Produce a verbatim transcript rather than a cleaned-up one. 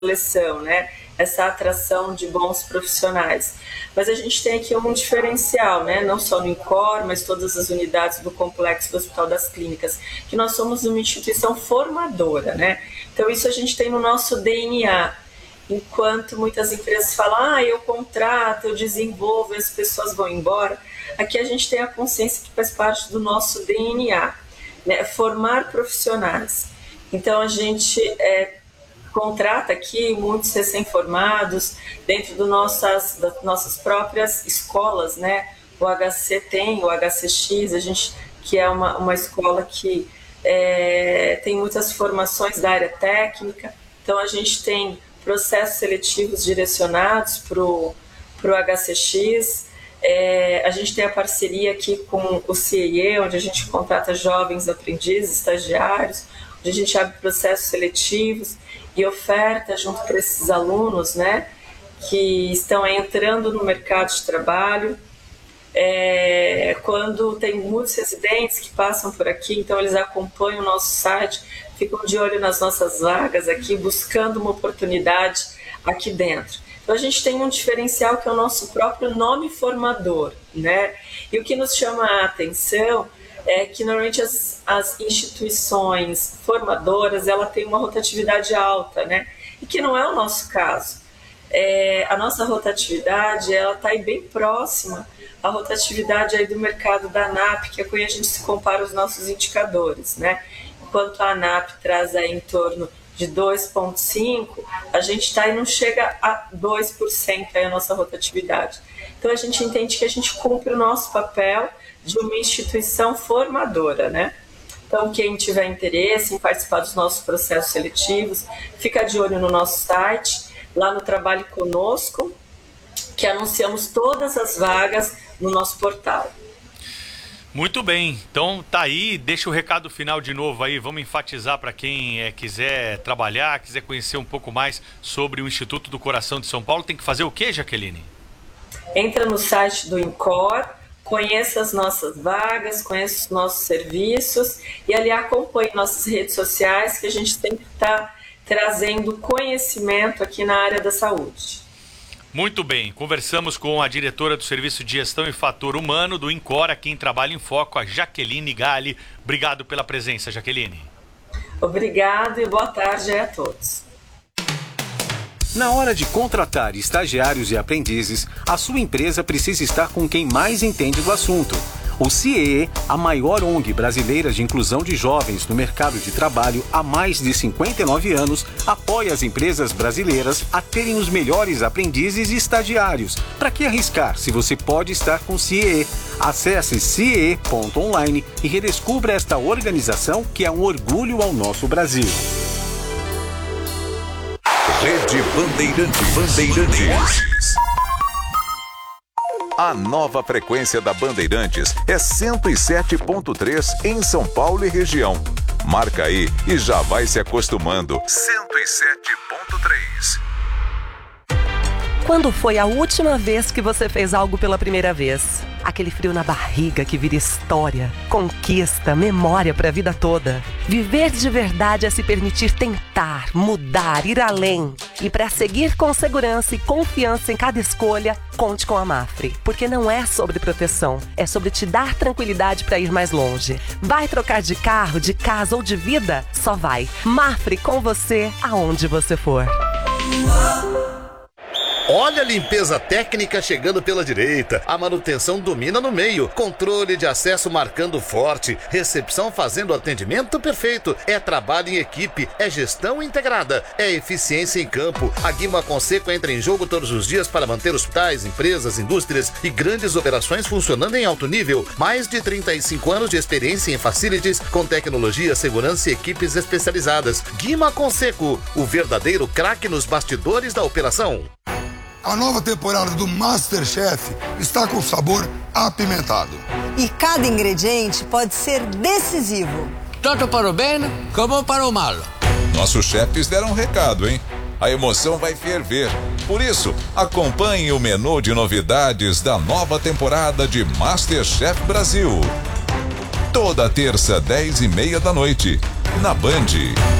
seleção, né? Essa atração de bons profissionais. Mas a gente tem aqui um diferencial, né? Não só no INCOR, mas todas as unidades do complexo do Hospital das Clínicas, que nós somos uma instituição formadora, né? Então isso a gente tem no nosso D N A. Enquanto muitas empresas falam, ah, eu contrato, eu desenvolvo e as pessoas vão embora, aqui a gente tem a consciência que faz parte do nosso D N A, né? Formar profissionais. Então a gente é, contrata aqui muitos recém-formados dentro do nossas, das nossas próprias escolas, né? O H C tem, o H C X, a gente, que é uma, uma escola que é, tem muitas formações da área técnica, então a gente tem processos seletivos direcionados para o H C X. É, a gente tem a parceria aqui com o C I E, onde a gente contrata jovens aprendizes, estagiários, onde a gente abre processos seletivos e oferta junto para esses alunos, né, que estão entrando no mercado de trabalho. É, quando tem muitos residentes que passam por aqui, então eles acompanham o nosso site, ficam de olho nas nossas vagas aqui, buscando uma oportunidade aqui dentro. Então a gente tem um diferencial que é o nosso próprio nome formador, né? E o que nos chama a atenção é que normalmente as, as instituições formadoras, ela tem uma rotatividade alta, né? E que não é o nosso caso. É, a nossa rotatividade, ela está aí bem próxima à rotatividade aí do mercado da ANAP, que é com a gente se compara os nossos indicadores, né? Enquanto a ANAP traz aí em torno de dois vírgula cinco, a gente está e não chega a dois por cento aí a nossa rotatividade. Então a gente entende que a gente cumpre o nosso papel de uma instituição formadora, né? Então quem tiver interesse em participar dos nossos processos seletivos, fica de olho no nosso site, lá no Trabalhe Conosco, que anunciamos todas as vagas no nosso portal. Muito bem, então tá aí, deixa o recado final de novo aí, vamos enfatizar para quem é, quiser trabalhar, quiser conhecer um pouco mais sobre o Instituto do Coração de São Paulo, tem que fazer o quê, Jaqueline? Entra no site do INCOR, conheça as nossas vagas, conheça os nossos serviços e ali acompanhe nossas redes sociais, que a gente sempre está trazendo conhecimento aqui na área da saúde. Muito bem, conversamos com a diretora do Serviço de Gestão e Fator Humano do INCOR, aqui em Trabalho em Foco, a Jaqueline Galli. Obrigado pela presença, Jaqueline. Obrigado e boa tarde a todos. Na hora de contratar estagiários e aprendizes, a sua empresa precisa estar com quem mais entende do assunto. O C I E, a maior O N G brasileira de inclusão de jovens no mercado de trabalho há mais de cinquenta e nove anos, apoia as empresas brasileiras a terem os melhores aprendizes e estagiários. Para que arriscar se você pode estar com o C I E? Acesse C I E ponto online e redescubra esta organização que é um orgulho ao nosso Brasil. Rede Bandeirantes. Bandeirantes. A nova frequência da Bandeirantes é cento e sete ponto três em São Paulo e região. Marca aí e já vai se acostumando. cento e sete ponto três. Quando foi a última vez que você fez algo pela primeira vez? Aquele frio na barriga que vira história, conquista, memória para a vida toda. Viver de verdade é se permitir tentar, mudar, ir além. E para seguir com segurança e confiança em cada escolha, conte com a Mafre. Porque não é sobre proteção, é sobre te dar tranquilidade para ir mais longe. Vai trocar de carro, de casa ou de vida? Só vai. Mafre com você, aonde você for. Olha a limpeza técnica chegando pela direita. A manutenção domina no meio. Controle de acesso marcando forte. Recepção fazendo atendimento perfeito. É trabalho em equipe. É gestão integrada. É eficiência em campo. A Guima Conseco entra em jogo todos os dias para manter hospitais, empresas, indústrias e grandes operações funcionando em alto nível. Mais de trinta e cinco anos de experiência em facilities com tecnologia, segurança e equipes especializadas. Guima Conseco, o verdadeiro craque nos bastidores da operação. A nova temporada do MasterChef está com sabor apimentado. E cada ingrediente pode ser decisivo. Tanto para o bem como para o mal. Nossos chefes deram um recado, hein? A emoção vai ferver. Por isso, acompanhe o menu de novidades da nova temporada de MasterChef Brasil. Toda terça, dez e meia da noite, na Band.